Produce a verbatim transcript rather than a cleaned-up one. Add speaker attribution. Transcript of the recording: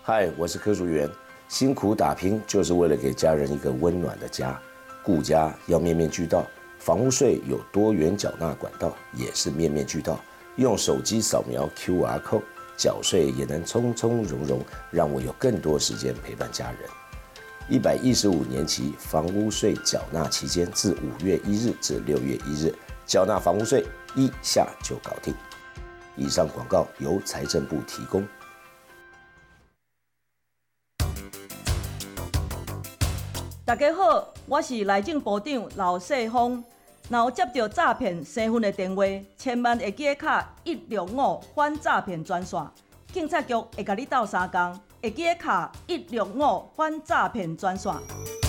Speaker 1: 嗨，我是柯淑媛。辛苦打拼就是为了给家人一个温暖的家，顾家要面面俱到。房屋税有多元缴纳管道，也是面面俱到。用手机扫描 Q R code 缴税也能从从容容，让我有更多时间陪伴家人。一百一十五年期房屋税缴纳期间，自五月一日至六月一日，缴纳房屋税一下就搞定。以上广告由财政部提供。
Speaker 2: 大家好，我是内政部长刘世芳。若有接到诈骗身份的电话，千万会记卡一六五反诈骗专线，警察局会甲你斗相共，会记卡一六五反诈骗专线。